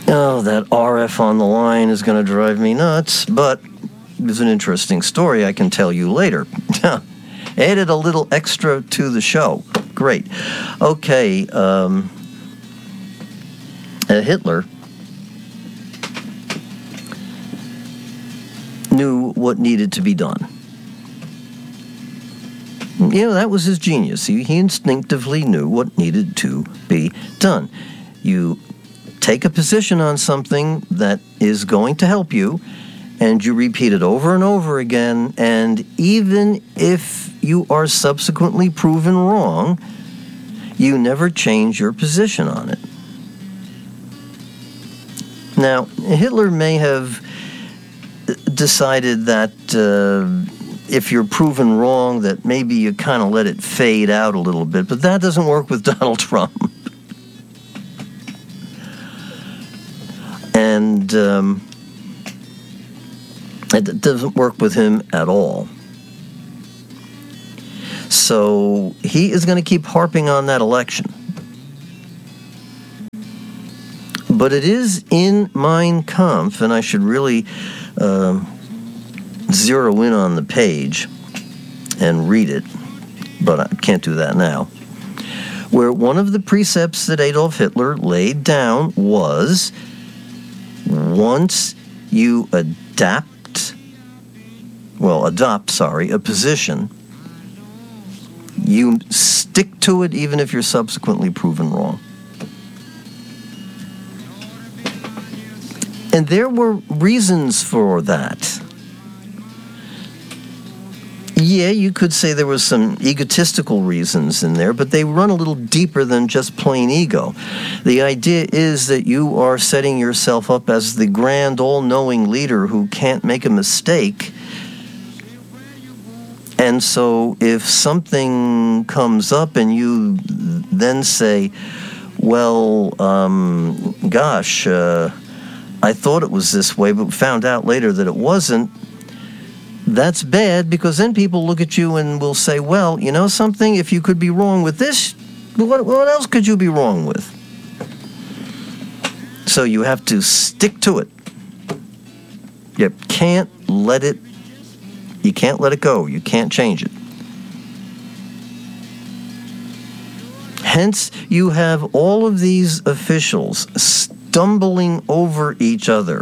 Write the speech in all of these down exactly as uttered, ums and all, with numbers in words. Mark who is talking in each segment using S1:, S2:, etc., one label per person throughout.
S1: Oh, that R F on the line is going to drive me nuts, but there's an interesting story I can tell you later. Added a little extra to the show. Great. Okay, um, uh, Hitler knew what needed to be done. You know, that was his genius. He, he instinctively knew what needed to be done. You take a position on something that is going to help you, and you repeat it over and over again, and even if you are subsequently proven wrong, you never change your position on it. Now, Hitler may have decided that uh, if you're proven wrong, that maybe you kind of let it fade out a little bit, but that doesn't work with Donald Trump. And um, it doesn't work with him at all. So he is going to keep harping on that election. But it is in Mein Kampf, and I should really uh, zero in on the page and read it, but I can't do that now, where one of the precepts that Adolf Hitler laid down was, once you adapt, well, adopt, sorry, a position, you stick to it even if you're subsequently proven wrong. And there were reasons for that. Yeah, you could say there was some egotistical reasons in there, but they run a little deeper than just plain ego. The idea is that you are setting yourself up as the grand, all-knowing leader who can't make a mistake. And so if something comes up and you then say, well, um, gosh, uh, I thought it was this way, but found out later that it wasn't, that's bad, because then people look at you and will say, well, you know something, if you could be wrong with this, what, what else could you be wrong with? So you have to stick to it. You can't let it, you can't let it go. You can't change it. Hence, you have all of these officials stumbling over each other,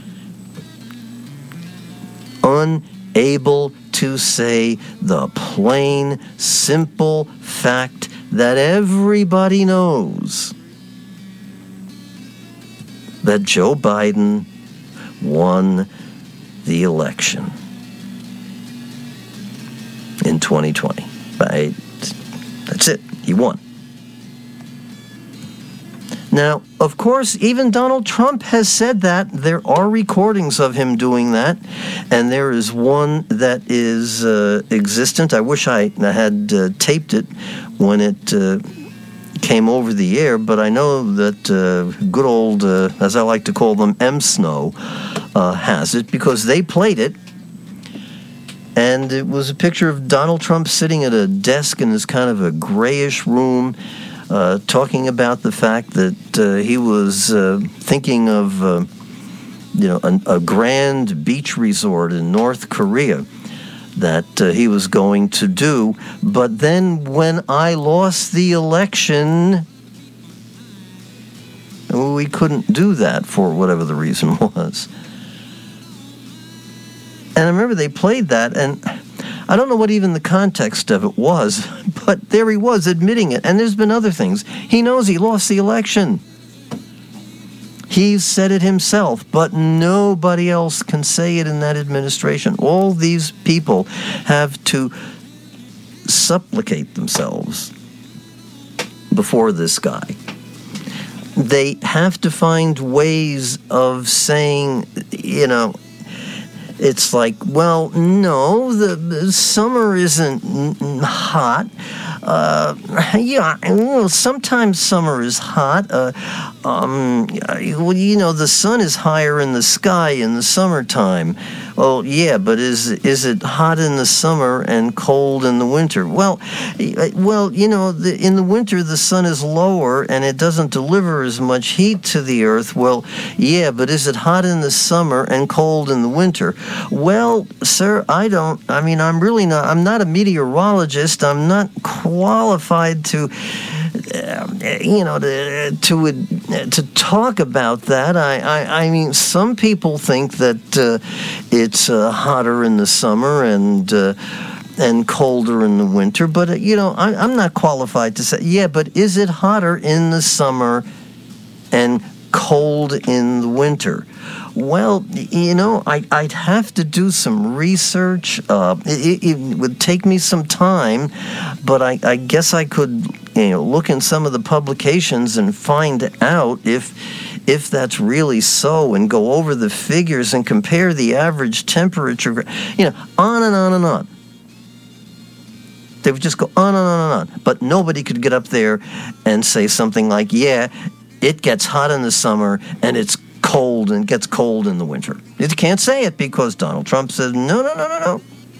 S1: unable to say the plain, simple fact that everybody knows, that Joe Biden won the election in twenty twenty. Right? That's it. He won. Now, of course, even Donald Trump has said that. There are recordings of him doing that, and there is one that is uh, existent. I wish I had uh, taped it when it uh, came over the air, but I know that uh, good old, uh, as I like to call them, M-Snow, uh, has it, because they played it, and it was a picture of Donald Trump sitting at a desk in this kind of a grayish room, Uh, talking about the fact that uh, he was uh, thinking of, uh, you know, a, a grand beach resort in North Korea that uh, he was going to do. But then when I lost the election, we couldn't do that for whatever the reason was. And I remember they played that, and I don't know what even the context of it was, but there he was admitting it. And there's been other things. He knows he lost the election. He said it himself, but nobody else can say it in that administration. All these people have to supplicate themselves before this guy. They have to find ways of saying, you know, it's like, well, no, the, the summer isn't hot. Uh, yeah, well, sometimes summer is hot. Uh, um, well, you know, the sun is higher in the sky in the summertime. Oh, yeah, but is is it hot in the summer and cold in the winter? Well, well, you know, the, in the winter the sun is lower and it doesn't deliver as much heat to the earth. Well, yeah, but is it hot in the summer and cold in the winter? Well, sir, I don't. I mean, I'm really not. I'm not a meteorologist. I'm not qualified to. Uh, you know, to to to talk about that. I, I, I mean, some people think that uh, it's uh, hotter in the summer and uh, and colder in the winter. But uh, you know, I, I'm not qualified to say. Yeah, but is it hotter in the summer and cold in the winter? Well, you know, I, I'd have to do some research. Uh, it, it would take me some time, but I, I guess I could, you know, look in some of the publications and find out if if that's really so, and go over the figures and compare the average temperature. You know, on and on and on. They would just go on and on and on, but nobody could get up there and say something like, "Yeah, it gets hot in the summer and it's cold and gets cold in the winter." You can't say it because Donald Trump said, no, no, no, no, no.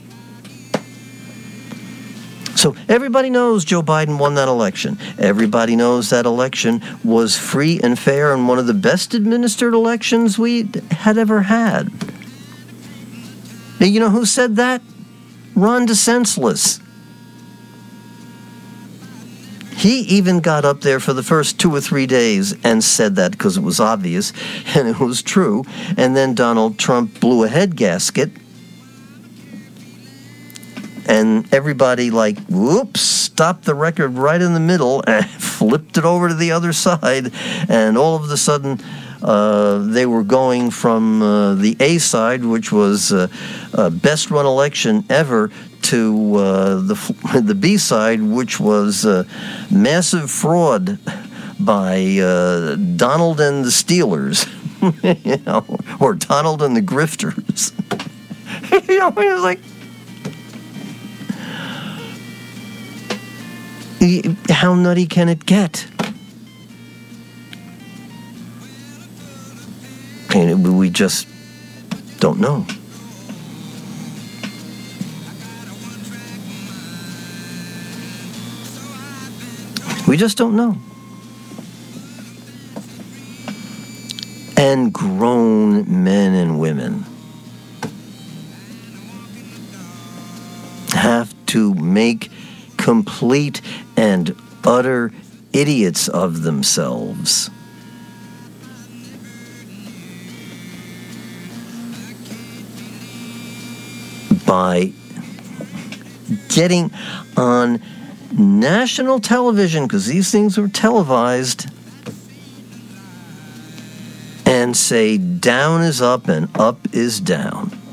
S1: So everybody knows Joe Biden won that election. Everybody knows that election was free and fair and one of the best administered elections we had ever had. Now, you know who said that? Ron DeSantis. He even got up there for the first two or three days and said that because it was obvious and it was true. And then Donald Trump blew a head gasket. And everybody, like, whoops, stopped the record right in the middle and flipped it over to the other side. And all of a sudden, uh, they were going from uh, the A side, which was uh, uh, best run election ever, to uh, the the B side, which was uh, massive fraud by uh, Donald and the Steelers, you know, or Donald and the Grifters. You know, it was like, how nutty can it get? And we just don't know. We just don't know. And grown men and women have to make complete and utter idiots of themselves by getting on national television, because these things were televised, and say down is up and up is down.